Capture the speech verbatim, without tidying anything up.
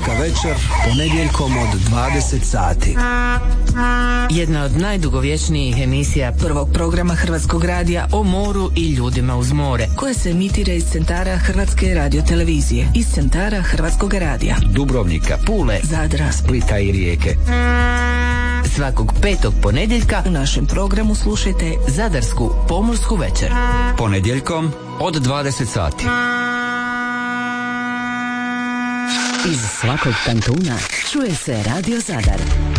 Pomorska večer, ponedjeljkom od dvadeset sati. Jedna od najdugovječnijih emisija prvog programa Hrvatskog radija o moru i ljudima uz more, koja se emitira iz centara Hrvatske radiotelevizije, iz centara Hrvatskog radija Dubrovnika, Pule, Zadra, Splita i Rijeke. Svakog petog ponedjeljka u našem programu slušajte Zadarsku pomorsku večer. Ponedjeljkom od dvadeset sati. Iz svakog kantuna čuje se Radio Zadar.